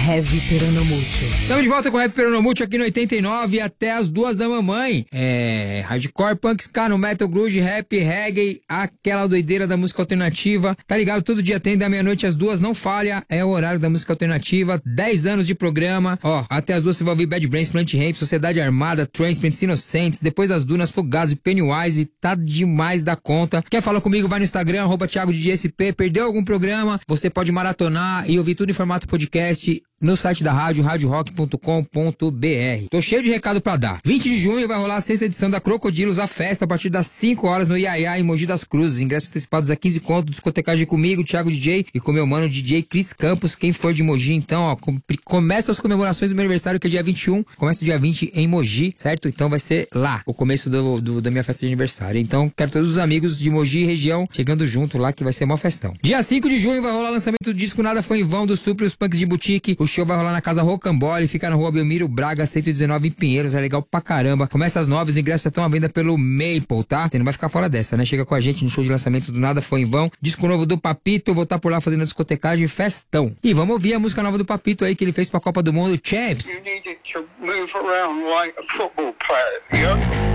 Heavy Peronomútil. Estamos de volta com o Heavy Peronomútil aqui no 89 até as 2 da mamãe. Hardcore, punk, ska, no metal, grunge, rap, reggae, aquela doideira da música alternativa. Tá ligado? Todo dia tem, da meia-noite às 2, não falha, é o horário da música alternativa. 10 anos de programa. Até as 2 você vai ouvir Bad Brains, Plant Ramp, Sociedade Armada, Transparents, Inocentes, depois das Dunas, Fugazi, Pennywise, tá demais da conta. Quer falar comigo? Vai no Instagram, @ThiagoDJSP. Perdeu algum programa? Você pode maratonar e ouvir tudo em formato podcast no site da rádio, radiorock.com.br. Tô cheio de recado pra dar. 20 de junho vai rolar a 6ª edição da Crocodilos, a festa, a partir das 5 horas no Iaiá, em Mogi das Cruzes. Ingressos antecipados a 15 conto, discotecagem comigo, Thiago DJ, e com meu mano DJ Cris Campos. Quem for de Mogi, então, começa as comemorações do meu aniversário, que é dia 21, começa dia 20 em Mogi, certo? Então vai ser lá, o começo da minha festa de aniversário. Então, quero todos os amigos de Mogi e região chegando junto lá, que vai ser uma festão. Dia 5 de junho vai rolar o lançamento do disco Nada Foi em Vão, do Supre e os Punks de Boutique. O show vai rolar na Casa Rocambole, fica na rua Belmiro Braga, 119 em Pinheiros, é legal pra caramba. Começa às 9, os ingressos já estão à venda pelo Maple, tá? Você não vai ficar fora dessa, né? Chega com a gente no show de lançamento do Nada Foi em Vão. Disco novo do Papito, vou estar por lá fazendo a discotecagem festão. E vamos ouvir a música nova do Papito aí, que ele fez pra Copa do Mundo, Champs. You needed to move around like a football player, yeah?